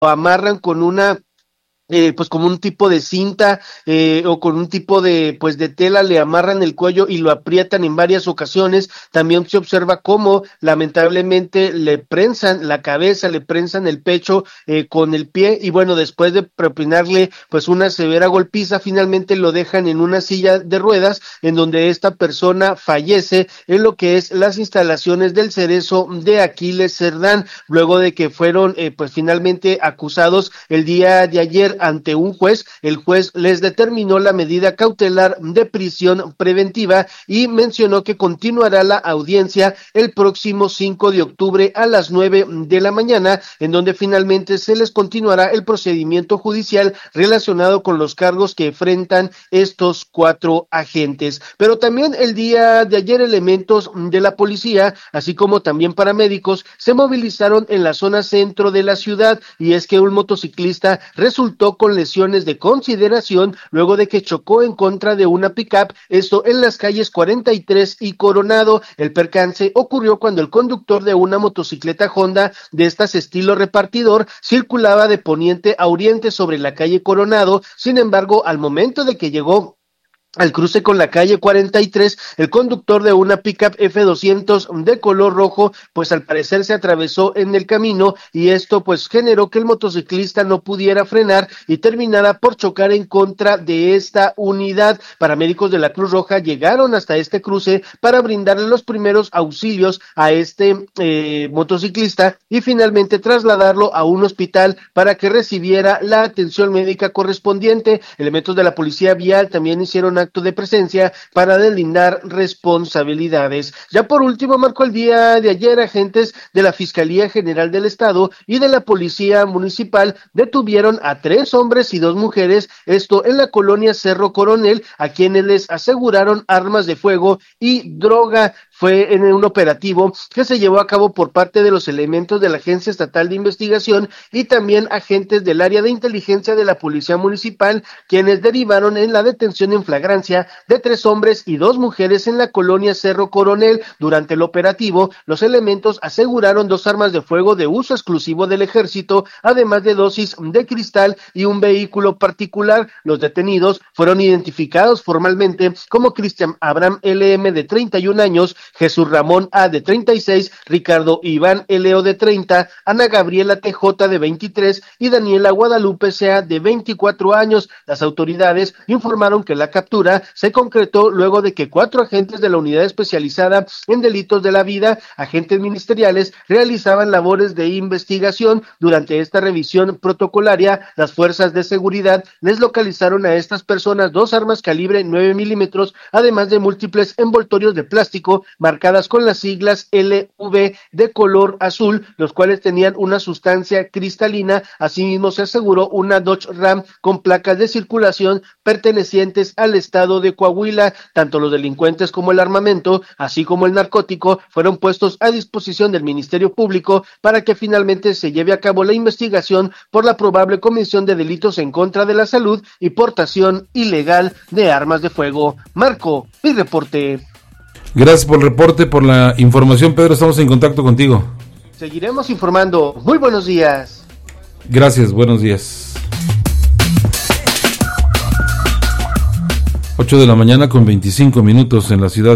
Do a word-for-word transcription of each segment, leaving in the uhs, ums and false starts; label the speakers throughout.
Speaker 1: amarran con una Eh, pues como un tipo de cinta eh, o con un tipo de pues de tela, le amarran el cuello y lo aprietan en varias ocasiones. También se observa cómo lamentablemente le prensan la cabeza, le prensan el pecho eh, con el pie, y bueno, después de propinarle pues una severa golpiza, finalmente lo dejan en una silla de ruedas, en donde esta persona fallece en lo que es las instalaciones del Cerezo de Aquiles Cerdán, luego de que fueron eh, pues finalmente acusados el día de ayer ante un juez. El juez les determinó la medida cautelar de prisión preventiva y mencionó que continuará la audiencia el próximo cinco de octubre a las nueve de la mañana, en donde finalmente se les continuará el procedimiento judicial relacionado con los cargos que enfrentan estos cuatro agentes. Pero también el día de ayer elementos de la policía, así como también paramédicos, se movilizaron en la zona centro de la ciudad, y es que un motociclista resultó con lesiones de consideración luego de que chocó en contra de una pick-up, esto en las calles cuarenta y tres y Coronado. El percance ocurrió cuando el conductor de una motocicleta Honda de estas estilo repartidor circulaba de poniente a oriente sobre la calle Coronado. Sin embargo, al momento de que llegó al cruce con la calle cuarenta y tres, el conductor de una pickup F doscientos de color rojo, pues al parecer se atravesó en el camino, y esto pues generó que el motociclista no pudiera frenar y terminara por chocar en contra de esta unidad. Paramédicos de la Cruz Roja llegaron hasta este cruce para brindarle los primeros auxilios a este eh, motociclista y finalmente trasladarlo a un hospital para que recibiera la atención médica correspondiente. Elementos de la policía vial también hicieron acto de presencia para deslindar responsabilidades. Ya por último, Marco, el día de ayer, agentes de la Fiscalía General del Estado y de la Policía Municipal detuvieron a tres hombres y dos mujeres, esto en la colonia Cerro Coronel, a quienes les aseguraron armas de fuego y droga. Fue en un operativo que se llevó a cabo por parte de los elementos de la Agencia Estatal de Investigación y también agentes del área de inteligencia de la Policía Municipal, quienes derivaron en la detención en flagrancia de tres hombres y dos mujeres en la colonia Cerro Coronel. Durante el operativo, los elementos aseguraron dos armas de fuego de uso exclusivo del ejército, además de dosis de cristal y un vehículo particular. Los detenidos fueron identificados formalmente como Cristian Abraham L M de treinta y un años, Jesús Ramón A de treinta y seis, Ricardo Iván L O de treinta, Ana Gabriela T J de veintitrés y Daniela Guadalupe C A de veinticuatro años. Las autoridades informaron que la captura se concretó luego de que cuatro agentes de la unidad especializada en delitos de la vida, agentes ministeriales, realizaban labores de investigación. Durante esta revisión protocolaria, las fuerzas de seguridad les localizaron a estas personas dos armas calibre nueve milímetros, además de múltiples envoltorios de plástico marcadas con las siglas L V de color azul, los cuales tenían una sustancia cristalina. Asimismo, se aseguró una Dodge Ram con placas de circulación pertenecientes al estado de Coahuila. Tanto los delincuentes como el armamento, así como el narcótico, fueron puestos a disposición del Ministerio Público para que finalmente se lleve a cabo la investigación por la probable comisión de delitos en contra de la salud y portación ilegal de armas de fuego. Marco, mi reporte.
Speaker 2: Gracias por el reporte, por la información, Pedro. Estamos en contacto contigo.
Speaker 1: Seguiremos informando. Muy buenos días.
Speaker 2: Gracias, buenos días. ocho de la mañana con veinticinco minutos en la ciudad.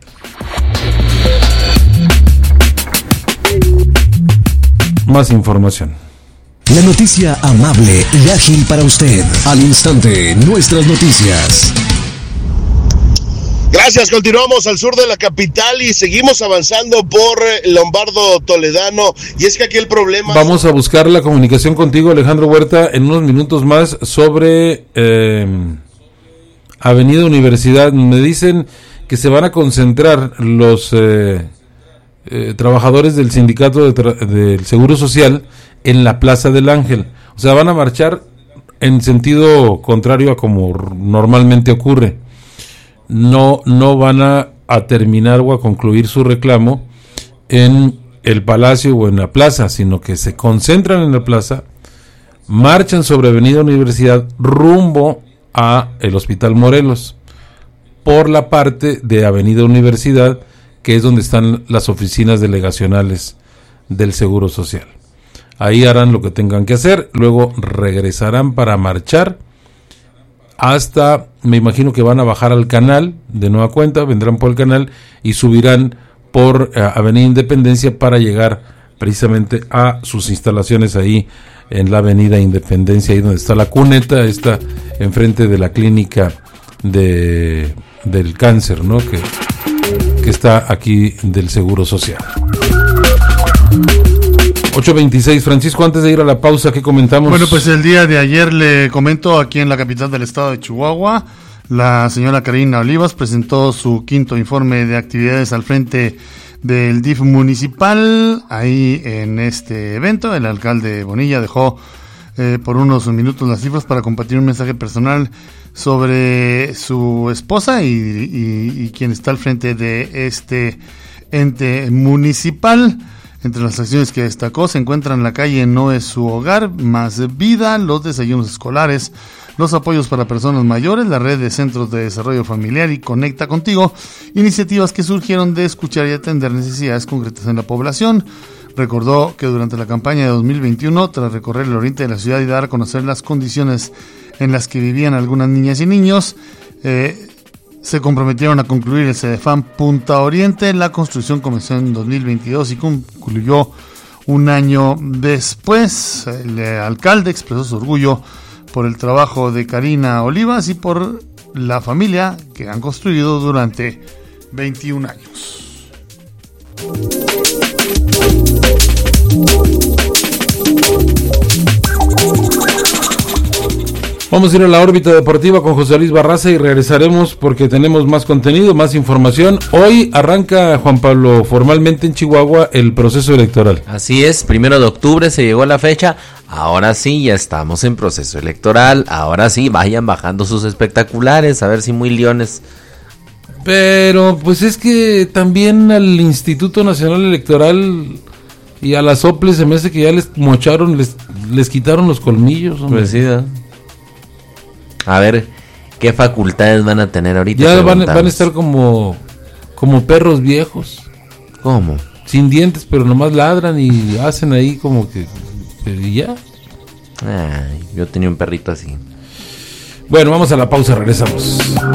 Speaker 2: Más información.
Speaker 3: La noticia amable y ágil para usted. Al instante, nuestras noticias.
Speaker 4: Gracias, continuamos al sur de la capital y seguimos avanzando por Lombardo Toledano, y es que aquí el problema...
Speaker 2: Vamos a buscar la comunicación contigo, Alejandro Huerta, en unos minutos más sobre eh, Avenida Universidad. Me dicen que se van a concentrar los eh, eh, trabajadores del sindicato de tra- del Seguro Social en la Plaza del Ángel, o sea, van a marchar en sentido contrario a como normalmente ocurre. No, no van a, a terminar o a concluir su reclamo en el Palacio o en la plaza, sino que se concentran en la plaza, marchan sobre Avenida Universidad rumbo a el Hospital Morelos, por la parte de Avenida Universidad, que es donde están las oficinas delegacionales del Seguro Social. ahí harán lo que tengan que hacer, luego regresarán para marchar hasta, me imagino que van a bajar al canal de nueva cuenta, vendrán por el canal y subirán por eh, Avenida Independencia para llegar precisamente a sus instalaciones ahí en la Avenida Independencia, ahí donde está la cuneta, está enfrente de la clínica de del cáncer, ¿no? Que, que está aquí del Seguro Social. ocho veintiséis, Francisco, antes de ir a la pausa, ¿qué comentamos?
Speaker 5: Bueno, pues el día de ayer le comento aquí en la capital del estado de Chihuahua, la señora Karina Olivas presentó su quinto informe de actividades al frente del D I F municipal. Ahí en este evento el alcalde Bonilla dejó eh, por unos minutos las cifras para compartir un mensaje personal sobre su esposa y, y, y quien está al frente de este ente municipal. Entre las acciones que destacó se encuentran La Calle No Es Su Hogar, Más Vida, los desayunos escolares, los apoyos para personas mayores, la red de centros de desarrollo familiar y Conecta Contigo, iniciativas que surgieron de escuchar y atender necesidades concretas en la población. Recordó que durante la campaña de dos mil veintiuno, tras recorrer el oriente de la ciudad y dar a conocer las condiciones en las que vivían algunas niñas y niños, eh, se comprometieron a concluir el CEDEFAM Punta Oriente. La construcción comenzó en dos mil veintidós y concluyó un año después. El alcalde expresó su orgullo por el trabajo de Karina Olivas y por la familia que han construido durante veintiún años.
Speaker 2: Vamos a ir a la órbita deportiva con José Luis Barraza y regresaremos porque tenemos más contenido, más información. Hoy arranca, Juan Pablo, formalmente en Chihuahua el proceso electoral.
Speaker 6: Así es, primero de octubre se llegó la fecha, ahora sí ya estamos en proceso electoral, ahora sí vayan bajando sus espectaculares, a ver si muy leones.
Speaker 2: Pero pues es que también al Instituto Nacional Electoral y a las O P L E se me hace que ya les mocharon, les, les quitaron los colmillos.
Speaker 6: Pues sí, ¿no? A ver, ¿qué facultades van a tener ahorita?
Speaker 2: Ya van, van a estar como, como perros viejos.
Speaker 6: ¿Cómo?
Speaker 2: Sin dientes, pero nomás ladran y hacen ahí como que... y ya.
Speaker 6: Ay, yo tenía un perrito así.
Speaker 2: Bueno, vamos a la pausa, regresamos.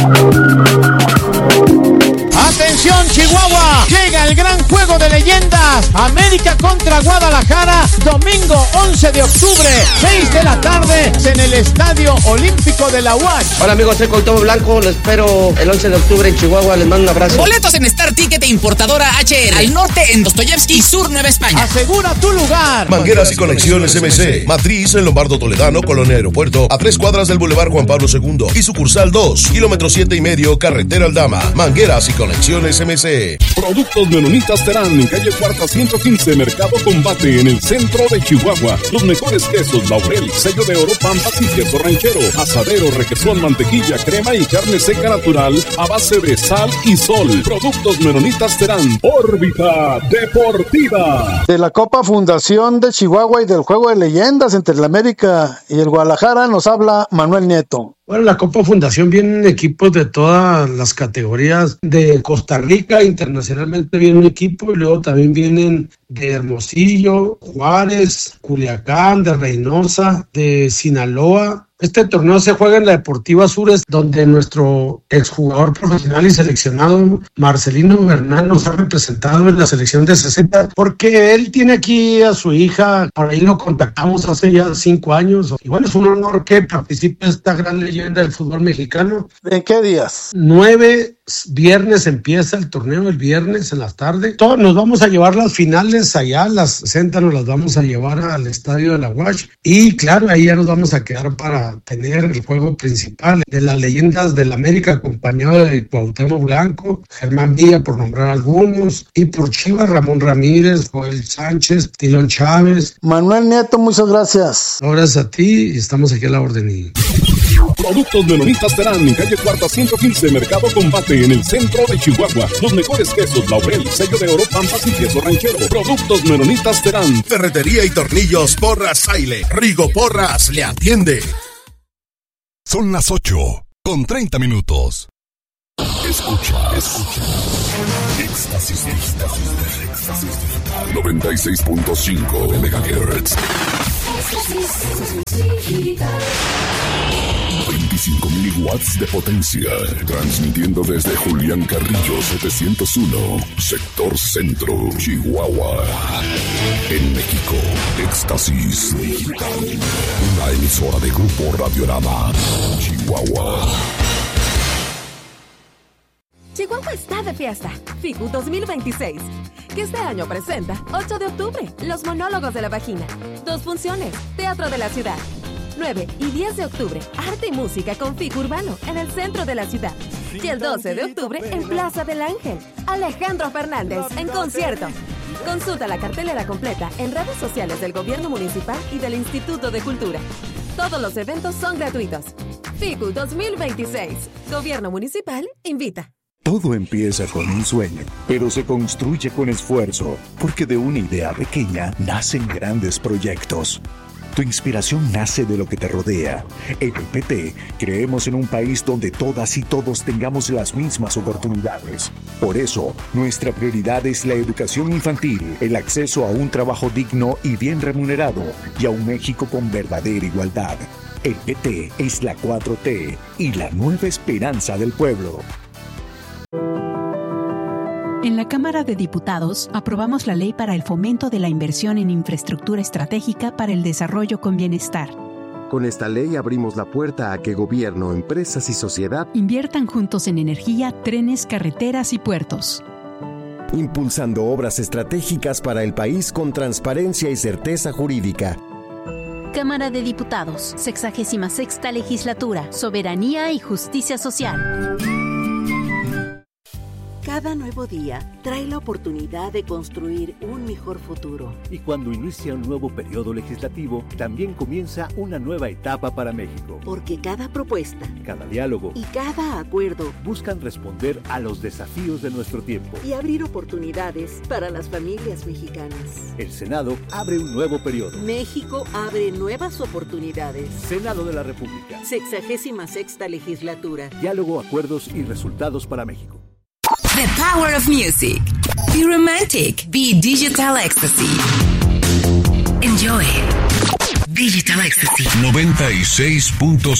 Speaker 7: ¡Atención, Chihuahua! Llega el gran juego de leyendas. América contra Guadalajara, domingo once de octubre, seis de la tarde, en el Estadio Olímpico de la U A C.
Speaker 8: Hola amigos, soy Cuauhtémoc Blanco, los espero el once de octubre en Chihuahua, les mando un abrazo.
Speaker 9: Boletos en Star Ticket e Importadora H R, al norte en Dostoyevsky y sur Nueva España.
Speaker 7: Asegura tu lugar.
Speaker 4: Mangueras y Conexiones M C, matriz en Lombardo Toledano, Colonia Aeropuerto, a tres cuadras del Boulevard Juan Pablo segundo y sucursal dos, kilómetro siete y medio, carretera Aldama. Mangueras y Conexiones M C.
Speaker 10: Productos Menonitas Terán, en calle Cuarta ciento quince, Mercado Combate, en el centro de Chihuahua. Los mejores quesos, Laurel, sello de oro, Pampas y queso ranchero, asadero, requesón, mantequilla, crema y carne seca natural a base de sal y sol. Productos Menonitas Terán. Órbita Deportiva.
Speaker 11: De la Copa Fundación de Chihuahua y del Juego de Leyendas entre el América y el Guadalajara nos habla Manuel Nieto.
Speaker 12: Bueno, la Copa Fundación vienen equipos de todas las categorías de Costa Rica, internacionalmente viene un equipo y luego también vienen de Hermosillo, Juárez, Culiacán, de Reynosa, de Sinaloa. Este torneo se juega en la Deportiva Sures, donde nuestro exjugador profesional y seleccionado Marcelino Bernal nos ha representado en la selección de sesenta, porque él tiene aquí a su hija, por ahí lo contactamos hace ya cinco años, y bueno, es un honor que participe esta gran leyenda del fútbol mexicano.
Speaker 11: ¿En qué días?
Speaker 12: Nueve viernes empieza el torneo, el viernes en las tardes. Todos nos vamos a llevar las finales allá, las sesenta nos las vamos a llevar al estadio de la U A C, y claro, ahí ya nos vamos a quedar para tener el juego principal de las leyendas del América, acompañado de Cuauhtémoc Blanco, Germán Villa, por nombrar algunos, y por Chivas, Ramón Ramírez, Joel Sánchez, Tilón Chávez.
Speaker 11: Manuel Nieto, muchas gracias.
Speaker 12: Gracias a ti, y estamos aquí a la orden.
Speaker 10: Productos Menonitas Terán, en calle Cuarta ciento quince, Mercado Combate, en el centro de Chihuahua. Los mejores quesos, Laurel, sello de oro, Pampas y queso ranchero. Productos Menonitas Terán.
Speaker 4: Ferretería y tornillos Porras Saile. Rigo Porras le atiende.
Speaker 3: Son las ocho con treinta minutos.
Speaker 10: Escucha, escucha. Éxtasis digital. Éxtasis digital. noventa y seis punto cinco megahertz. veinticinco mil watts de potencia. Transmitiendo desde Julián Carrillo setecientos uno, sector centro, Chihuahua. En México, Éxtasis Digital. Una emisora de Grupo Radiorama, Chihuahua.
Speaker 13: Chihuahua está de fiesta. FICU dos mil veintiséis, que este año presenta ocho de octubre, Los Monólogos de la Vagina. Dos funciones, Teatro de la Ciudad. nueve y diez de octubre, Arte y Música con FICU Urbano en el centro de la ciudad. Y el doce de octubre, en Plaza del Ángel, Alejandro Fernández en concierto. Consulta la cartelera completa en redes sociales del Gobierno Municipal y del Instituto de Cultura. Todos los eventos son gratuitos. FICU dos mil veintiséis, Gobierno Municipal invita.
Speaker 14: Todo empieza con un sueño, pero se construye con esfuerzo, porque de una idea pequeña nacen grandes proyectos. Tu inspiración nace de lo que te rodea. En el P T creemos en un país donde todas y todos tengamos las mismas oportunidades. Por eso, nuestra prioridad es la educación infantil, el acceso a un trabajo digno y bien remunerado, y a un México con verdadera igualdad. El P T es la cuatro T y la nueva esperanza del pueblo.
Speaker 15: En la Cámara de Diputados aprobamos la ley para el fomento de la inversión en infraestructura estratégica para el desarrollo con bienestar.
Speaker 16: Con esta ley abrimos la puerta a que gobierno, empresas y sociedad
Speaker 15: inviertan juntos en energía, trenes, carreteras y puertos.
Speaker 16: Impulsando obras estratégicas para el país con transparencia y certeza jurídica.
Speaker 17: Cámara de Diputados, sexagésima sexta legislatura, soberanía y justicia social.
Speaker 18: Cada nuevo día trae la oportunidad de construir un mejor futuro.
Speaker 19: Y cuando inicia un nuevo periodo legislativo, también comienza una nueva etapa para México.
Speaker 18: Porque cada propuesta,
Speaker 19: cada diálogo
Speaker 18: y cada acuerdo
Speaker 19: buscan responder a los desafíos de nuestro tiempo
Speaker 18: y abrir oportunidades para las familias mexicanas.
Speaker 19: El Senado abre un nuevo periodo.
Speaker 18: México abre nuevas oportunidades.
Speaker 19: Senado de la República.
Speaker 18: Sexagésima sexta legislatura.
Speaker 19: Diálogo, acuerdos y resultados para México.
Speaker 20: The power of music. Be romantic. Be digital ecstasy. Enjoy. Digital ecstasy.
Speaker 10: noventa y seis punto